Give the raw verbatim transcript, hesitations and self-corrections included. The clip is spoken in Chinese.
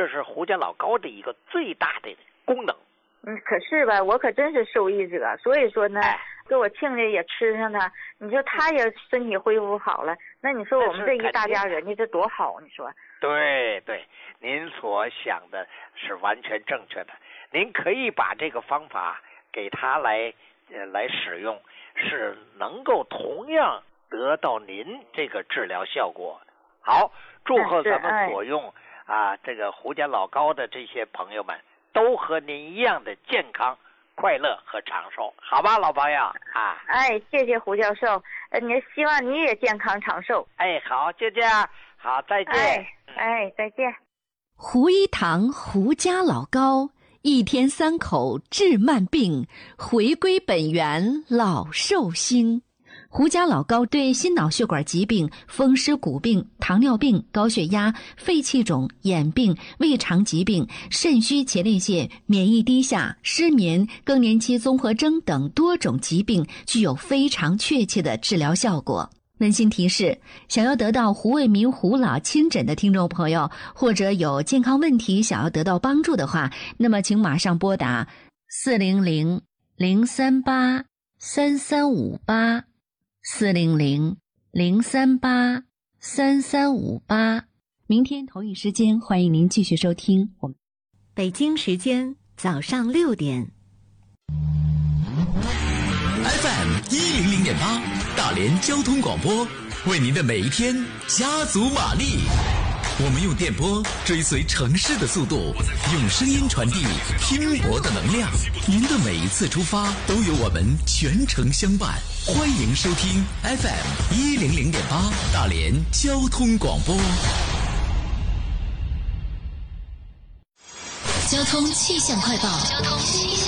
这是胡家老高的一个最大的功能。 嗯，可是吧，我可真是受益者，所以说呢，给我亲家也吃上它，你说他也身体恢复好了，那你说我们这一大家人家这多好，你说？ 对对，您所想的是完全正确的。您可以把这个方法给他来呃来使用，是能够同样得到您这个治疗效果。好，祝贺咱们所用、哎、啊这个胡家老高的这些朋友们都和您一样的健康、快乐和长寿，好吧，老朋友啊！ 哎，谢谢胡教授，呃，你希望你也健康长寿。 哎，好，就这样，好，再见。 哎，哎再见。 胡一堂胡家老高，一天三口治慢病，回归本源老寿星。胡家老高对心脑血管疾病、风湿骨病、糖尿病、高血压、肺气肿、眼病、胃肠疾病、肾虚前列腺、免疫低下、失眠、更年期综合征等多种疾病具有非常确切的治疗效果。温馨提示，想要得到胡卫民胡老亲诊的听众朋友，或者有健康问题想要得到帮助的话，那么请马上拨打四零零零三八三三五八四零零零三八三三五八。明天同一时间，欢迎您继续收听我们北京时间早上六点 F M 一零零点八，大连交通广播，为您的每一天加足马力。我们用电波追随城市的速度，用声音传递拼搏的能量。您的每一次出发，都有我们全程相伴。欢迎收听 F M 一零零点八，大连交通广播。 交通气象快报。交通气象